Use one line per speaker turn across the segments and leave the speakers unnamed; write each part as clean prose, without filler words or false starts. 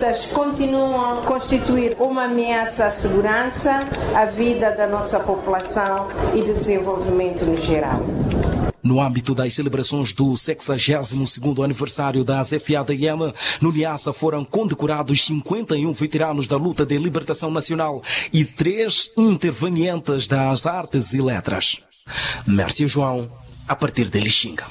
Continuam a constituir uma ameaça à segurança, à vida da nossa população e do desenvolvimento no geral.
No âmbito das celebrações do 62º aniversário da ZFADM, no Niassa foram condecorados 51 veteranos da luta de libertação nacional e 3 intervenientes das artes e letras. Mércio João, a partir de Lixinga.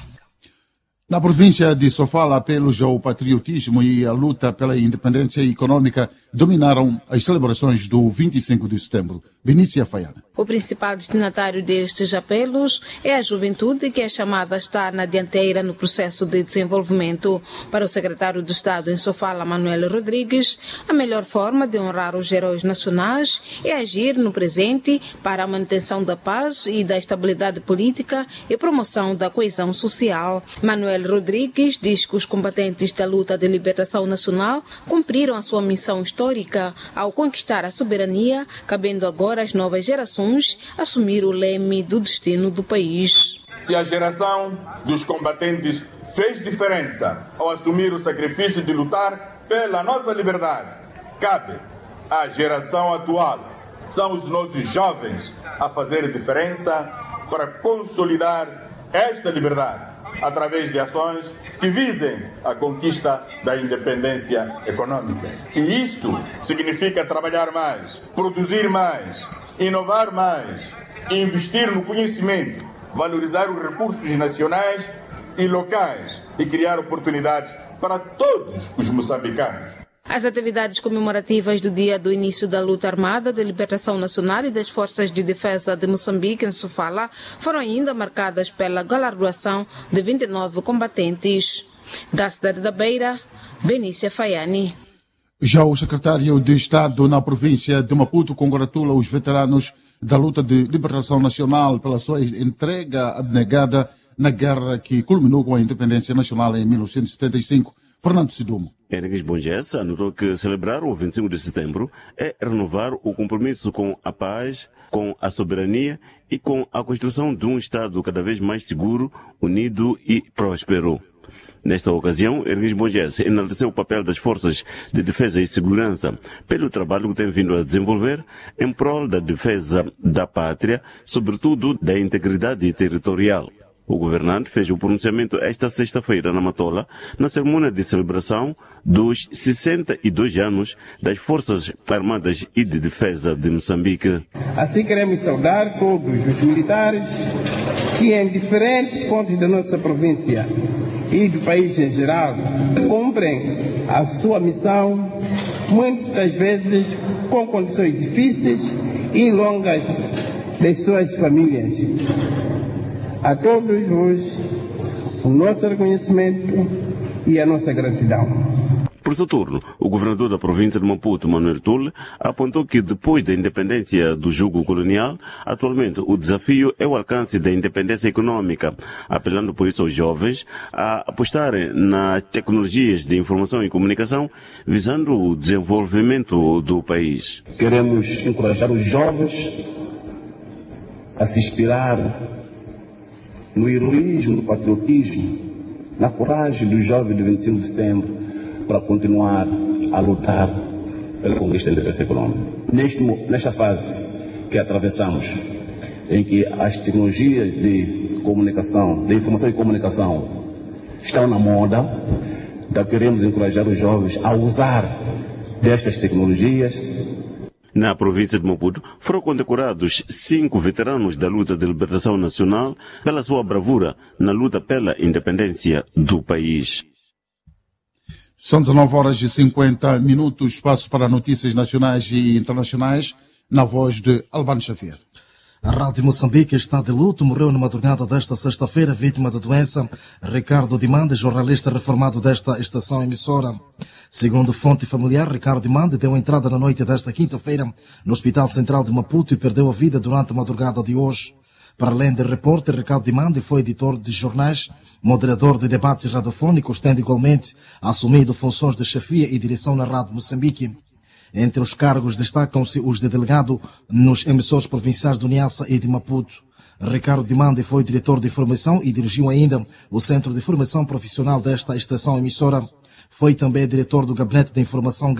Na província de Sofala, apelos ao patriotismo e a luta pela independência econômica dominaram as celebrações do 25 de setembro. Benícia Faiana.
O principal destinatário destes apelos é a juventude, que é chamada a estar na dianteira no processo de desenvolvimento. Para o secretário de Estado em Sofala, Manuel Rodrigues, a melhor forma de honrar os heróis nacionais é agir no presente para a manutenção da paz e da estabilidade política e promoção da coesão social. Manuel Rodrigues diz que os combatentes da luta de libertação nacional cumpriram a sua missão histórica ao conquistar a soberania, cabendo agora às novas gerações assumir o leme do destino do país.
Se a geração dos combatentes fez diferença ao assumir o sacrifício de lutar pela nossa liberdade, cabe à geração atual, são os nossos jovens, a fazer diferença para consolidar esta liberdade, através de ações que visem a conquista da independência econômica. E isto significa trabalhar mais, produzir mais, inovar mais, investir no conhecimento, valorizar os recursos nacionais e locais e criar oportunidades para todos os moçambicanos.
As atividades comemorativas do dia do início da luta armada de libertação nacional e das forças de defesa de Moçambique em Sofala foram ainda marcadas pela galardoação de 29 combatentes. Da cidade da Beira, Benícia Faiani.
Já o secretário de Estado na província de Maputo congratula os veteranos da luta de libertação nacional pela sua entrega abnegada na guerra que culminou com a independência nacional em 1975. Fernando Sidumo.
Henrique Bonges anotou que celebrar o 25 de setembro é renovar o compromisso com a paz, com a soberania e com a construção de um Estado cada vez mais seguro, unido e próspero. Nesta ocasião, Henrique Bonges enalteceu o papel das forças de defesa e segurança pelo trabalho que tem vindo a desenvolver em prol da defesa da pátria, sobretudo da integridade territorial. O governante fez o pronunciamento esta sexta-feira na Matola, na cerimônia de celebração dos 62 anos das Forças Armadas e de Defesa de Moçambique.
Assim queremos saudar todos os militares que em diferentes pontos da nossa província e do país em geral cumprem a sua missão, muitas vezes com condições difíceis e longas das suas famílias. A todos vós, o nosso reconhecimento e a nossa gratidão.
Por seu turno, o governador da província de Maputo, Manuel Tulle, apontou que depois da independência do jugo colonial, atualmente o desafio é o alcance da independência econômica, apelando por isso aos jovens a apostarem nas tecnologias de informação e comunicação, visando o desenvolvimento do país.
Queremos encorajar os jovens a se inspirar no heroísmo, no patriotismo, na coragem dos jovens de 25 de setembro para continuar a lutar pela conquista da independência econômica. Nesta fase que atravessamos, em que as tecnologias de comunicação, de informação e comunicação estão na moda, então queremos encorajar os jovens a usar destas tecnologias.
Na província de Maputo, foram condecorados 5 veteranos da luta de libertação nacional pela sua bravura na luta pela independência do país.
São 19h50, espaço para notícias nacionais e internacionais, na voz de Albano Xavier.
A Rádio Moçambique está de luto. Morreu na madrugada desta sexta-feira, vítima da doença, Ricardo Dimande, jornalista reformado desta estação emissora. Segundo fonte familiar, Ricardo Dimande deu entrada na noite desta quinta-feira no Hospital Central de Maputo e perdeu a vida durante a madrugada de hoje. Para além de repórter, Ricardo Dimande foi editor de jornais, moderador de debates radiofónicos, tendo igualmente assumido funções de chefia e direção na Rádio Moçambique. Entre os cargos destacam-se os de delegado nos emissores provinciais do Niassa e de Maputo. Ricardo Dimande foi diretor de formação e dirigiu ainda o Centro de Formação Profissional desta estação emissora. Foi também diretor do Gabinete de Informação